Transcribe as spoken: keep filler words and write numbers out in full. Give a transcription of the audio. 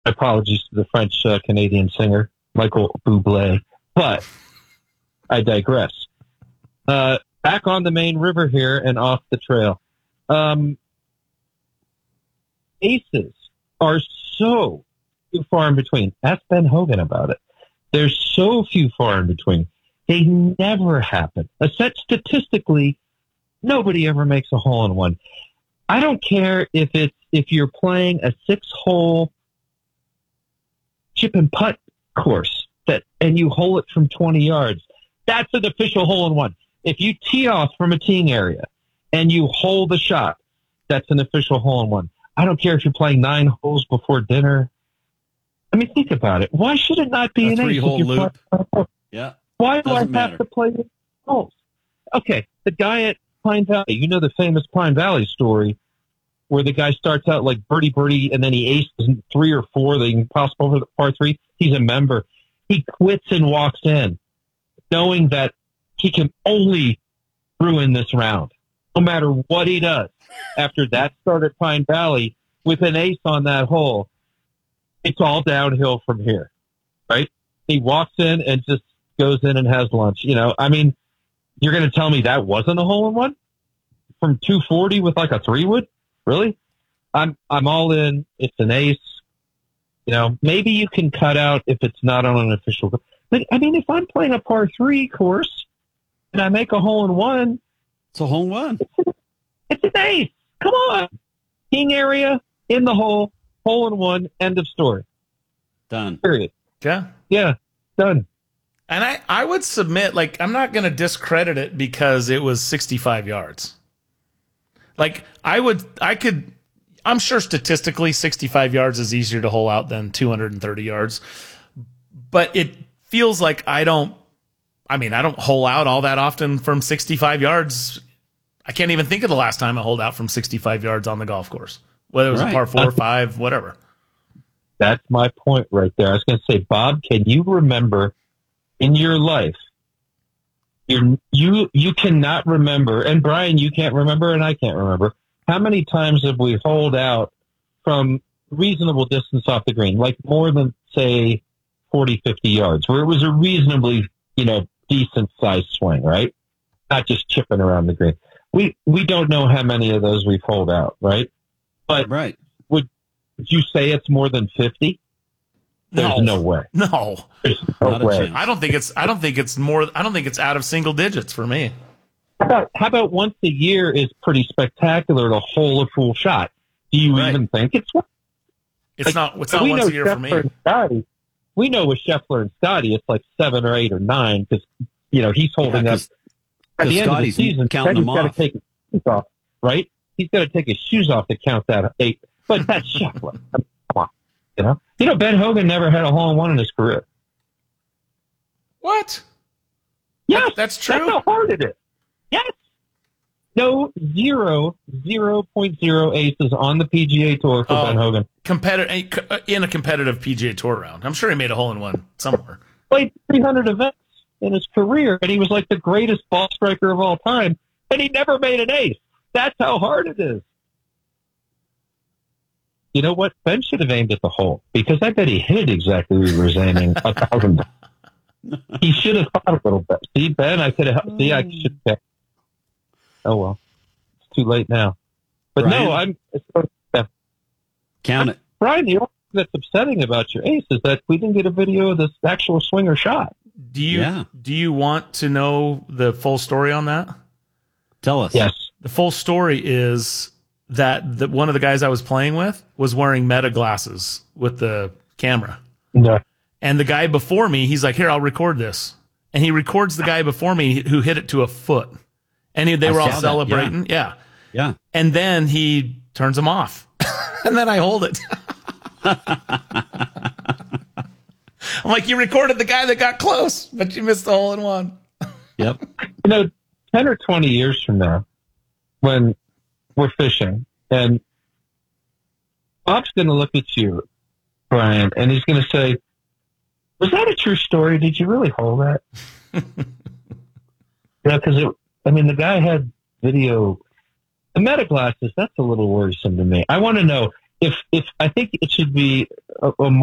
Apologies to the French uh, Canadian singer Michael Bublé, but I digress. Uh, back on the main river here and off the trail. Um, aces are so few far in between. Ask Ben Hogan about it. There's so few far in between. They never happen. A set statistically, nobody ever makes a hole in one. I don't care if it's if you're playing a six-hole chip and putt course that and you hole it from twenty yards. That's an official hole in one. If you tee off from a teeing area and you hole the shot, that's an official hole in one. I don't care if you're playing nine holes before dinner. I mean, think about it. Why should it not be a an three-hole ace? loop. Yeah. Why do I have matter. to play holes? Okay, the guy at Pine Valley, you know the famous Pine Valley story where the guy starts out like birdie birdie and then he aces three or four that he can pass over the par three. He's a member. He quits and walks in knowing that he can only ruin this round no matter what he does. After that start at Pine Valley with an ace on that hole, it's all downhill from here, right? He walks in and just goes in and has lunch. You know, I mean, you're going to tell me that wasn't a hole in one from two forty with like a three wood? Really? I'm, I'm all in. It's an ace. You know, maybe you can cut out if it's not on an official. But I mean, if I'm playing a par three course and I make a hole in one, it's a hole in one. It's an, it's an ace. Come on. King area in the hole, hole in one, end of story. Done. Period. Yeah. Yeah. Done. And I, I would submit, like, I'm not going to discredit it because it was sixty-five yards. Like, I would, I could, I'm sure statistically sixty-five yards is easier to hole out than two hundred thirty yards. But it feels like I don't, I mean, I don't hole out all that often from sixty-five yards. I can't even think of the last time I holed out from sixty-five yards on the golf course, whether it was Right. a par four or five, whatever. That's my point right there. I was going to say, Bob, can you remember in your life, you're, you you cannot remember, and Brian, you can't remember, and I can't remember, how many times have we holed out from reasonable distance off the green, like more than, say, forty, fifty yards, where it was a reasonably, you know, decent-sized swing, right? Not just chipping around the green. We we don't know how many of those we've holed out, right? But right. would you say it's more than fifty? There's No. no way. No. There's no Not a way. chance. I don't think it's, I don't think it's more, I don't think it's out of single digits for me. How about, how about once a year is pretty spectacular to hole a full shot? Do you Right. even think it's one? It's Like, not, it's not we once know a year for Scheffler me. and Scotty, we know with Scheffler and Scotty, it's like seven or eight or nine because, you know, he's holding Yeah, up. 'cause- At the 'cause end Scotty's of the season, counting Scotty's them got to off. take his shoes off, right? He's got to take his shoes off to count that eight. But that's Scheffler. Come on. You know? You know, Ben Hogan never had a hole in one in his career. What? Yes. That's true. That's how hard it is. Yes. No, zero, zero point zero aces on the P G A Tour for Oh. Ben Hogan. Competitive in a competitive P G A Tour round. I'm sure he made a hole in one somewhere. Played three hundred events in his career, and he was like the greatest ball striker of all time, and he never made an ace. That's how hard it is. You know what? Ben should have aimed at the hole, because I bet he hit exactly where he was aiming a thousand. He should have thought a little bit. See, Ben, I could have. See, I should have. Oh well, it's too late now. But Brian? no, I'm. It's, yeah. Count it. Brian, the only thing that's upsetting about your ace is that we didn't get a video of this actual swinger shot. Do you Yeah. do you want to know the full story on that? Tell us. Yes. The full story is that the, one of the guys I was playing with was wearing Meta glasses with the camera. No. And the guy before me, he's like, here, I'll record this. And he records the guy before me who hit it to a foot. And he, they I were all saw that, celebrating. Yeah. Yeah. And then he turns them off. And then I hold it. I'm like, you recorded the guy that got close, but you missed the hole in one. Yep. You know, ten or twenty years from now, when we're fishing, and Bob's going to look at you, Brian, and he's going to say, was that a true story? Did you really hold that? Yeah, because, I mean, the guy had video. The meta glasses, that's a little worrisome to me. I want to know, if if I think it should be a, a